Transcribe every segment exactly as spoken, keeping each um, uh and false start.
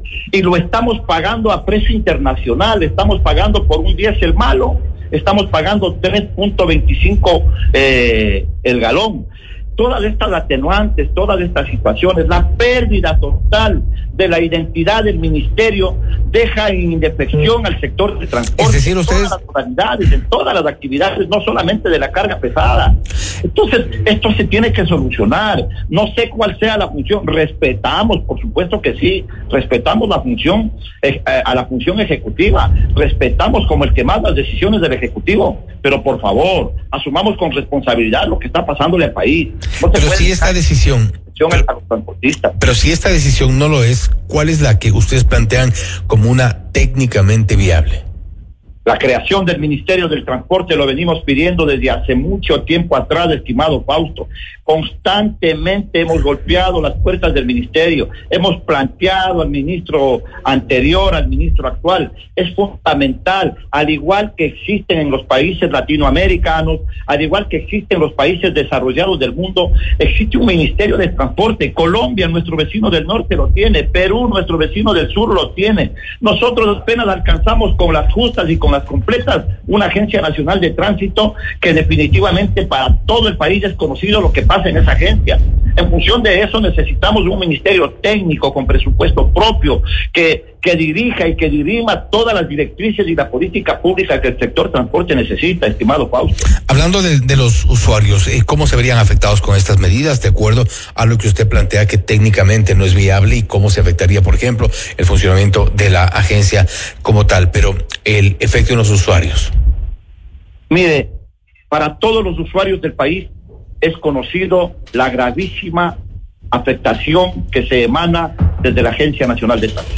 y lo estamos pagando a precio internacional. Estamos pagando por un diésel malo, estamos pagando tres punto veinticinco eh, el galón. Todas estas atenuantes, todas estas situaciones, la pérdida total de la identidad del ministerio deja en indefensión al sector de transporte. Es decir, ustedes... en todas las modalidades, en todas las actividades, no solamente de la carga pesada. Entonces, esto se tiene que solucionar. No sé cuál sea la función. Respetamos, por supuesto que sí, respetamos la función, eh, a la función ejecutiva, respetamos como el que más las decisiones del ejecutivo, pero por favor, asumamos con responsabilidad lo que está pasándole al país. No pero si esta decisión, pero, a los transportistas. pero si esta decisión no lo es, ¿cuál es la que ustedes plantean como una técnicamente viable? La creación del Ministerio del Transporte lo venimos pidiendo desde hace mucho tiempo atrás, estimado Fausto. Constantemente hemos golpeado las puertas del ministerio, hemos planteado al ministro anterior, al ministro actual. Es fundamental, al igual que existen en los países latinoamericanos, al igual que existen en los países desarrollados del mundo, existe un Ministerio de Transporte. Colombia, nuestro vecino del norte, lo tiene. Perú, nuestro vecino del sur, lo tiene. Nosotros apenas alcanzamos con las justas y con las completas una agencia nacional de tránsito que definitivamente para todo el país es conocido lo que pasa en esa agencia. En función de eso necesitamos un ministerio técnico con presupuesto propio que, que dirija y que dirima todas las directrices y la política pública que el sector transporte necesita, estimado Fausto. Hablando de, de los usuarios, ¿cómo se verían afectados con estas medidas de acuerdo a lo que usted plantea que técnicamente no es viable y cómo se afectaría, por ejemplo, el funcionamiento de la agencia como tal, pero el efecto en los usuarios? Mire, para todos los usuarios del país es conocido la gravísima afectación que se emana desde la Agencia Nacional de Tránsito.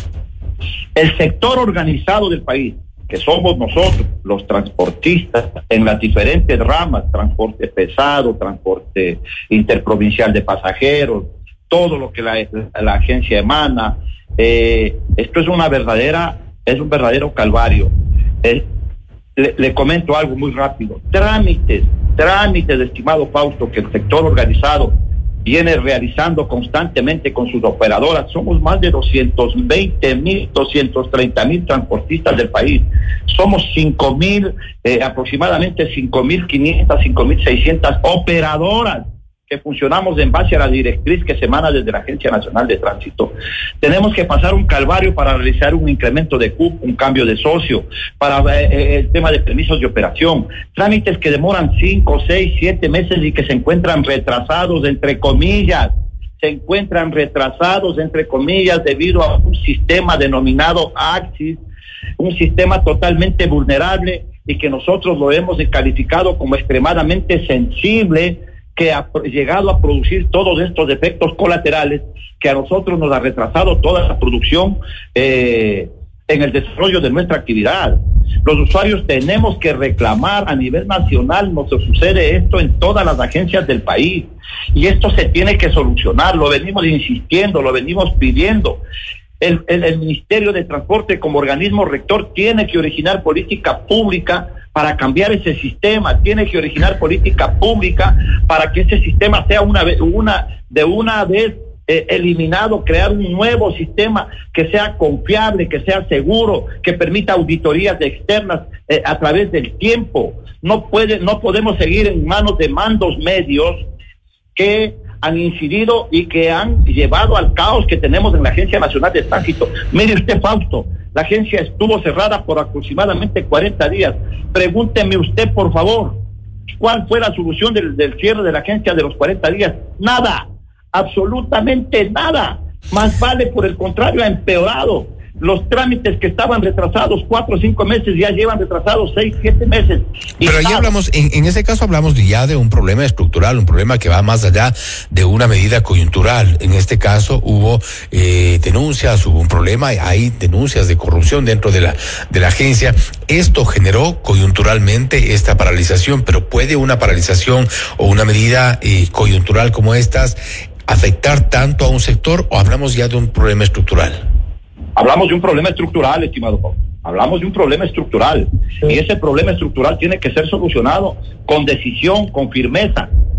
El sector organizado del país, que somos nosotros, los transportistas, en las diferentes ramas, transporte pesado, transporte interprovincial de pasajeros, todo lo que la, la agencia emana, eh, esto es una verdadera, es un verdadero calvario. Eh, le, le comento algo muy rápido. Trámites, trámites, estimado Fausto, que el sector organizado viene realizando constantemente con sus operadoras. Somos más de doscientos veinte mil, doscientos treinta mil transportistas del país. Somos cinco mil, eh, aproximadamente cinco mil quinientas, cinco mil seiscientas operadoras que funcionamos en base a la directriz que se emana desde la Agencia Nacional de Tránsito. Tenemos que pasar un calvario para realizar un incremento de C U P, un cambio de socio, para eh, el tema de permisos de operación, trámites que demoran cinco, seis, siete meses y que se encuentran retrasados, entre comillas, se encuentran retrasados, entre comillas, debido a un sistema denominado Axis, un sistema totalmente vulnerable y que nosotros lo hemos calificado como extremadamente sensible, que ha llegado a producir todos estos efectos colaterales que a nosotros nos ha retrasado toda la producción eh, en el desarrollo de nuestra actividad. Los usuarios tenemos que reclamar a nivel nacional. Nos sucede esto en todas las agencias del país y esto se tiene que solucionar. Lo venimos insistiendo, lo venimos pidiendo. El, el, el Ministerio de Transporte como organismo rector tiene que originar política pública para cambiar ese sistema, tiene que originar política pública para que ese sistema sea una vez, una, de una vez eh, eliminado, crear un nuevo sistema que sea confiable, que sea seguro, que permita auditorías externas eh, a través del tiempo. No puede, no podemos seguir en manos de mandos medios que han incidido y que han llevado al caos que tenemos en la Agencia Nacional de Tránsito. Mire usted, Fausto, la agencia estuvo cerrada por aproximadamente cuarenta días. Pregúnteme usted, por favor, ¿cuál fue la solución del, del cierre de la agencia de los cuarenta días? Nada, absolutamente nada. Más vale, por el contrario, ha empeorado. Los trámites que estaban retrasados cuatro o cinco meses ya llevan retrasados seis, siete meses. Pero ahí hablamos, en, en ese caso hablamos de ya de un problema estructural, un problema que va más allá de una medida coyuntural. En este caso hubo eh, denuncias, hubo un problema, hay denuncias de corrupción dentro de la de la agencia. Esto generó coyunturalmente esta paralización, pero ¿puede una paralización o una medida eh, coyuntural como estas afectar tanto a un sector o hablamos ya de un problema estructural? Hablamos de un problema estructural, estimado Pablo. Hablamos de un problema estructural. Sí. Y ese problema estructural tiene que ser solucionado con decisión, con firmeza,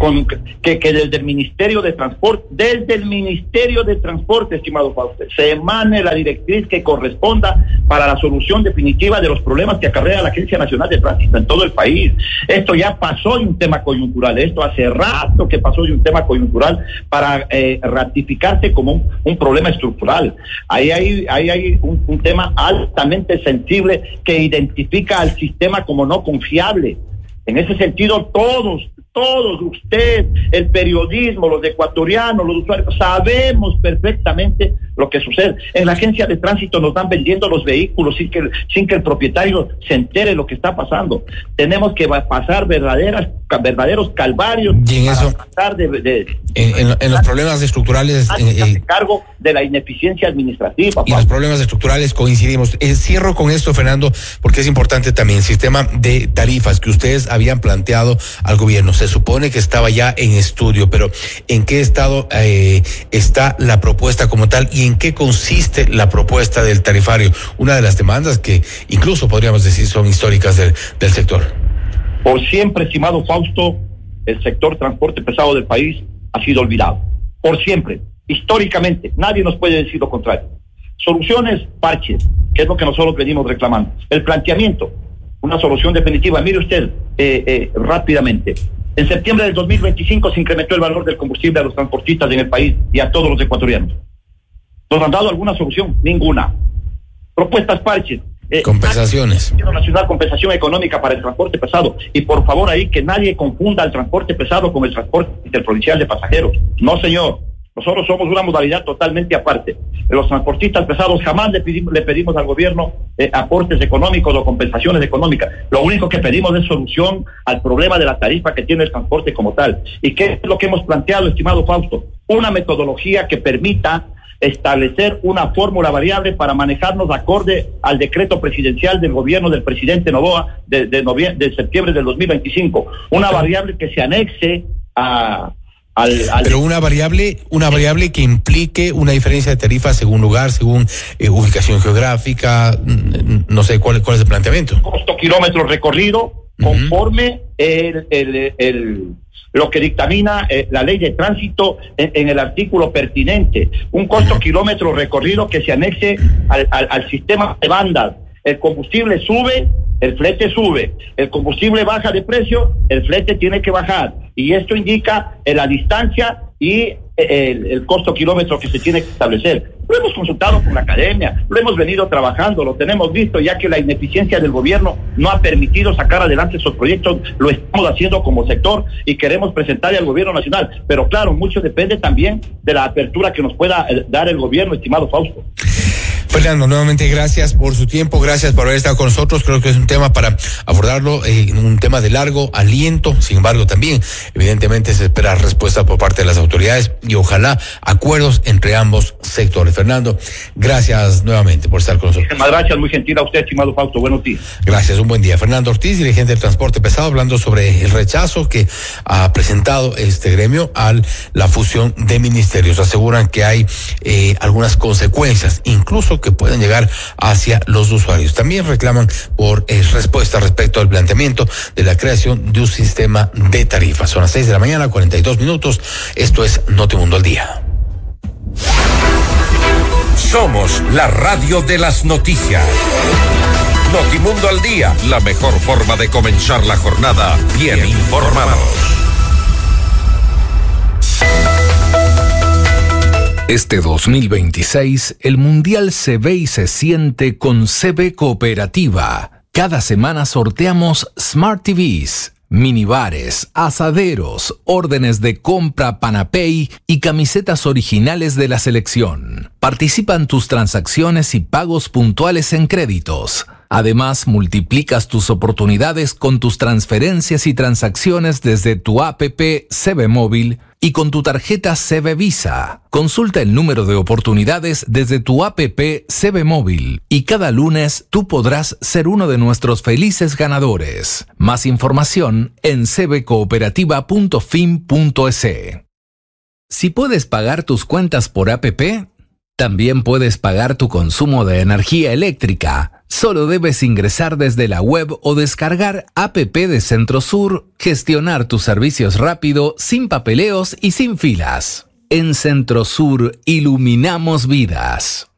con que, que desde el Ministerio de Transporte, desde el Ministerio de Transporte, estimado Fausto, se emane la directriz que corresponda para la solución definitiva de los problemas que acarrea la Agencia Nacional de Tránsito en todo el país. Esto ya pasó de un tema coyuntural, esto hace rato que pasó de un tema coyuntural para eh, ratificarse como un, un problema estructural. Ahí hay, ahí hay un, un tema altamente sensible que identifica al sistema como no confiable. En ese sentido, todos, todos, usted, el periodismo, los ecuatorianos, los usuarios, sabemos perfectamente lo que sucede. En la agencia de tránsito nos van vendiendo los vehículos sin que, sin que el propietario se entere de lo que está pasando. Tenemos que pasar verdaderas, verdaderos calvarios y en eso, para pasar de, de, en, en, en los problemas estructurales, a eh, cargo de la ineficiencia administrativa. Y los problemas estructurales coincidimos. Eh, cierro con esto, Fernando, porque es importante también el sistema de tarifas que ustedes habían planteado al gobierno. Se supone que estaba ya en estudio, pero ¿en qué estado eh, está la propuesta como tal y en qué consiste la propuesta del tarifario? Una de las demandas que incluso podríamos decir son históricas del, del sector. Por siempre, estimado Fausto, el sector transporte pesado del país ha sido olvidado. Por siempre, históricamente, nadie nos puede decir lo contrario. Soluciones, parches, que es lo que nosotros venimos reclamando. El planteamiento, una solución definitiva. Mire usted, eh, eh, rápidamente, en septiembre del dos mil veinticinco se incrementó el valor del combustible a los transportistas en el país y a todos los ecuatorianos. ¿Nos han dado alguna solución? Ninguna. Propuestas, parches. Eh, Compensaciones. Nacional, compensación económica para el transporte pesado. Y por favor ahí que nadie confunda el transporte pesado con el transporte interprovincial de pasajeros. No, señor. Nosotros somos una modalidad totalmente aparte. Los transportistas pesados jamás le pedimos, le pedimos al gobierno eh, aportes económicos o compensaciones económicas. Lo único que pedimos es solución al problema de la tarifa que tiene el transporte como tal. ¿Y qué es lo que hemos planteado, estimado Fausto? Una metodología que permita establecer una fórmula variable para manejarnos acorde al decreto presidencial del gobierno del presidente Noboa de, de, noviembre, de septiembre del dos mil veinticinco. Una variable que se anexe a... Al, al Pero una variable, una variable que implique una diferencia de tarifa según lugar, según eh, ubicación geográfica, no sé cuál, cuál es el planteamiento. Costo kilómetro recorrido, uh-huh. conforme el, el, el, lo que dictamina eh, la ley de tránsito en, en el artículo pertinente. Un costo uh-huh. kilómetro recorrido que se anexe al, al, al sistema de bandas. El combustible sube, el flete sube. El combustible baja de precio, el flete tiene que bajar. Y esto indica eh, la distancia y el, el costo kilómetro que se tiene que establecer. Lo hemos consultado con la academia, lo hemos venido trabajando, lo tenemos visto, ya que la ineficiencia del gobierno no ha permitido sacar adelante esos proyectos. Lo estamos haciendo como sector y queremos presentarle al gobierno nacional. Pero claro, mucho depende también de la apertura que nos pueda eh, dar el gobierno, estimado Fausto. Fernando, nuevamente gracias por su tiempo, gracias por haber estado con nosotros. Creo que es un tema para abordarlo, eh, un tema de largo aliento. Sin embargo, también evidentemente se espera respuesta por parte de las autoridades y ojalá acuerdos entre ambos sectores. Fernando, gracias nuevamente por estar con nosotros. Muchas gracias, muy gentil a usted, estimado Fausto. Buenos días. Gracias, un buen día. Fernando Ortiz, dirigente del transporte pesado, hablando sobre el rechazo que ha presentado este gremio a la fusión de ministerios. Aseguran que hay eh, algunas consecuencias, incluso que pueden llegar hacia los usuarios. También reclaman por eh, respuesta respecto al planteamiento de la creación de un sistema de tarifas. Son las seis de la mañana, cuarenta y dos minutos. Esto es Notimundo al Día. Somos la radio de las noticias. Notimundo al Día, la mejor forma de comenzar la jornada bien, bien informados. Este dos mil veintiséis, el Mundial se ve y se siente con C B Cooperativa. Cada semana sorteamos Smart T Vs, minibares, asaderos, órdenes de compra Panapay y camisetas originales de la selección. Participan tus transacciones y pagos puntuales en créditos. Además, multiplicas tus oportunidades con tus transferencias y transacciones desde tu app C B Móvil y con tu tarjeta C B Visa. Consulta el número de oportunidades desde tu app C B Móvil y cada lunes tú podrás ser uno de nuestros felices ganadores. Más información en c b cooperativa punto fin punto es. Si puedes pagar tus cuentas por app, también puedes pagar tu consumo de energía eléctrica, Solo debes ingresar desde la web o descargar app de Centrosur, gestionar tus servicios rápido, sin papeleos y sin filas. En Centrosur iluminamos vidas.